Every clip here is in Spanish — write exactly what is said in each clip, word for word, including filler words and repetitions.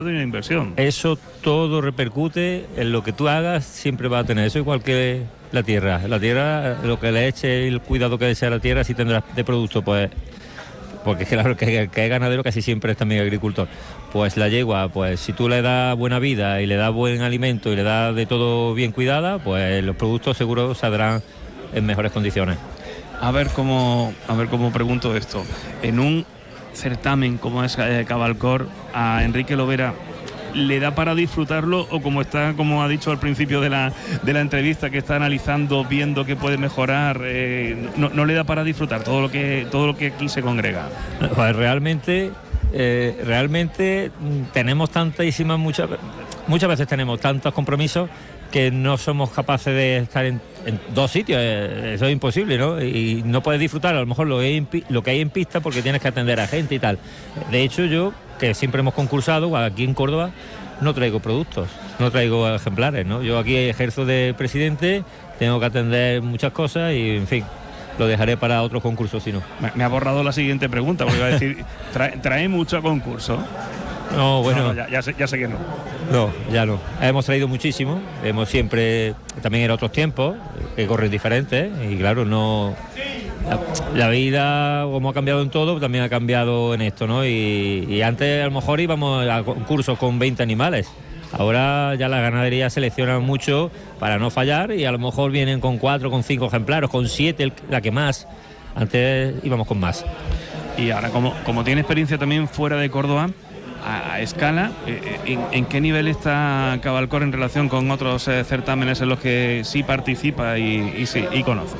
de una inversión. Eso todo repercute en lo que tú hagas, siempre va a tener. Eso igual que la tierra. La tierra, lo que le eche, el cuidado que le eche a la tierra, si tendrás de producto, pues... Porque es que claro, que, que es ganadero casi siempre es también agricultor. Pues la yegua, pues si tú le das buena vida y le das buen alimento y le das de todo bien cuidada, pues los productos seguro saldrán en mejores condiciones. A ver cómo, a ver cómo pregunto esto. En un certamen como es eh, Cabalcor, a Enrique Lobera, ¿le da para disfrutarlo o como está, como ha dicho al principio de la, de la entrevista, que está analizando, viendo que puede mejorar, eh, no, no le da para disfrutar todo lo que todo lo que aquí se congrega? Pues realmente, eh, realmente tenemos tantísimas, muchas, muchas veces tenemos tantos compromisos que no somos capaces de estar en, en dos sitios, eh, eso es imposible, ¿no? Y no puedes disfrutar a lo mejor lo que, hay en, lo que hay en pista porque tienes que atender a gente y tal. De hecho, yo, que siempre hemos concursado, aquí en Córdoba, no traigo productos, no traigo ejemplares, ¿no? Yo aquí ejerzo de presidente, tengo que atender muchas cosas y, en fin, lo dejaré para otros concursos si no. Me, me ha borrado la siguiente pregunta, porque iba a decir, ¿trae, trae mucho a concurso? No, bueno... No, no, ya, ya, sé, ya sé que no. No, ya no. Hemos traído muchísimo, hemos siempre, también en otros tiempos, que corren diferentes, y claro, no... La, la vida, como ha cambiado en todo, también ha cambiado en esto, ¿no? Y, y antes a lo mejor íbamos a concursos con veinte animales. Ahora ya las ganaderías seleccionan mucho para no fallar y a lo mejor vienen con cuatro, con cinco ejemplares, con siete, la que más. Antes íbamos con más. Y ahora, como, como tiene experiencia también fuera de Córdoba, a, a escala, ¿en, ¿en qué nivel está Cabalcor en relación con otros eh, certámenes en los que sí participa y, y, sí, y conoce?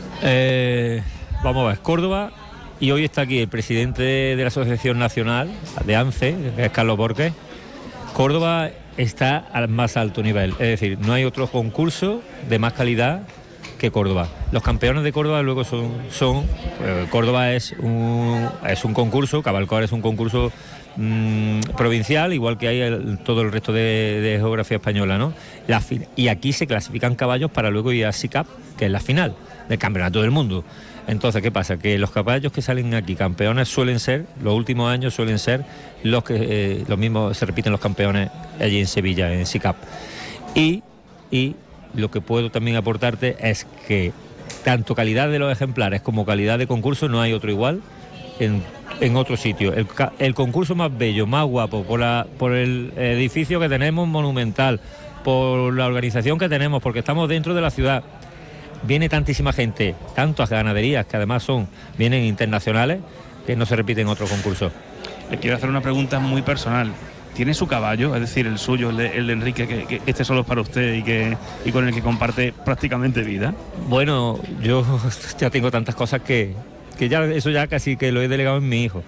Eh, vamos a ver, Córdoba, y hoy está aquí el presidente de la Asociación Nacional de ANCE, que es Carlos Borges. Córdoba está al más alto nivel, es decir, no hay otro concurso de más calidad que Córdoba. Los campeones de Córdoba luego son... son eh, Córdoba es un, es un concurso, Cabalcor es un concurso mmm, provincial, igual que hay el, todo el resto de, de geografía española, ¿no? La, y aquí se clasifican caballos para luego ir a S I C A P, que es la final del Campeonato del Mundo. Entonces, ¿qué pasa? Que los caballos que salen aquí campeones suelen ser, los últimos años suelen ser los que eh, los mismos se repiten los campeones allí en Sevilla, en S I C A P. Y, y lo que puedo también aportarte es que tanto calidad de los ejemplares como calidad de concurso no hay otro igual en, en otro sitio. El, el concurso más bello, más guapo, por, la, por el edificio que tenemos monumental, por la organización que tenemos, porque estamos dentro de la ciudad. Viene tantísima gente, tantas ganaderías que además son, vienen internacionales, que no se repiten en otros concursos. Le quiero hacer una pregunta muy personal. ¿Tiene su caballo, es decir, el suyo, el de, el de Enrique, que, que este solo es para usted y, que, y con el que comparte prácticamente vida? Bueno, yo ya tengo tantas cosas que, que ya eso ya casi que lo he delegado en mi hijo.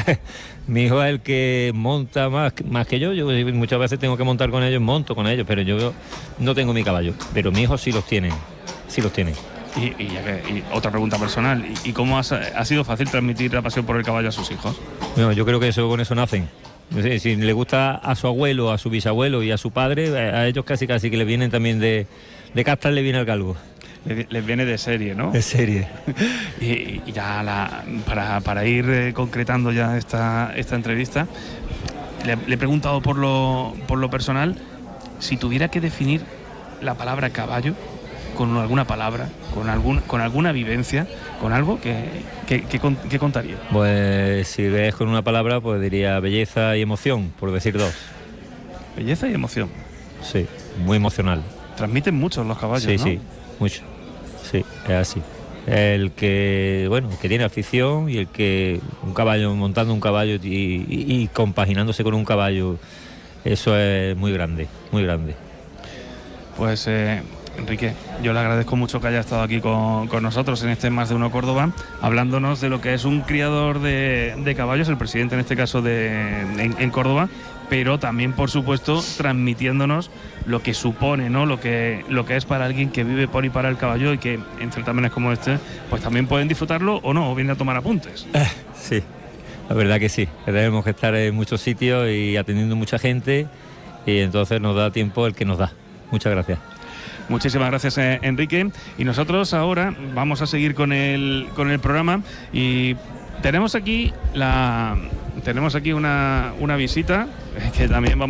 Mi hijo es el que monta más, más que yo. Yo muchas veces tengo que montar con ellos, monto con ellos, pero yo no tengo mi caballo. Pero mis hijos sí los tienen. Sí los tiene. Y, y, y otra pregunta personal, ¿y, y cómo has, ha sido fácil transmitir la pasión por el caballo a sus hijos? Bueno, yo creo que eso con eso nacen. No sé, si le gusta a su abuelo, a su bisabuelo y a su padre, a ellos casi casi que le vienen también de, de castas, le viene al galgo. Les, les viene de serie, ¿no? De serie. y, y ya la, para, para ir eh, concretando ya esta, esta entrevista, le, le he preguntado por lo, por lo personal, si tuviera que definir la palabra caballo, con alguna palabra, con algún, con alguna vivencia, con algo que, que, que, que contaría. Pues si ves con una palabra, pues diría belleza y emoción, por decir dos. Belleza y emoción. Sí, muy emocional. Transmiten mucho los caballos, sí, ¿no? Sí, mucho. Sí, es así. El que, bueno, que tiene afición y el que un caballo, montando un caballo y, y, y compaginándose con un caballo, eso es muy grande, muy grande. Pues eh, Enrique, yo le agradezco mucho que haya estado aquí con, con nosotros en este Más de Uno Córdoba, hablándonos de lo que es un criador de, de caballos, el presidente en este caso de, en, en Córdoba, pero también, por supuesto, transmitiéndonos lo que supone, ¿no? Lo que, lo que es para alguien que vive por y para el caballo y que en certámenes como este, pues también pueden disfrutarlo o no, o vienen a tomar apuntes. Eh, sí, la verdad que sí, que tenemos que estar en muchos sitios y atendiendo mucha gente y entonces nos da tiempo el que nos da. Muchas gracias. Muchísimas gracias, eh, Enrique. Y nosotros ahora vamos a seguir con el, con el programa y tenemos aquí la tenemos aquí una, una visita que también vamos